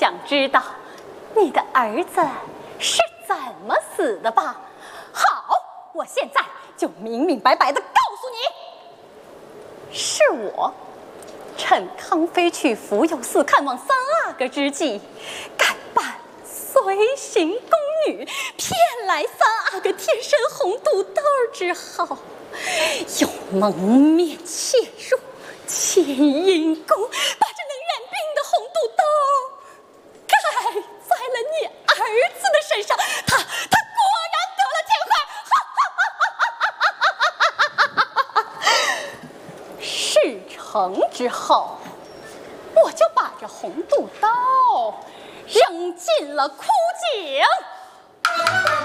想知道你的儿子是怎么死的吧？好，我现在就明明白白地告诉你，是我趁康妃去福佑寺看望三阿哥之际，敢扮随行宫女，骗来三阿哥贴身红肚兜之后，又蒙面潜入乾阴宫，把这能远病的红肚兜盖在了你儿子的身上，他果然得了健快。事成之后，我就把这红肚兜扔进了枯井。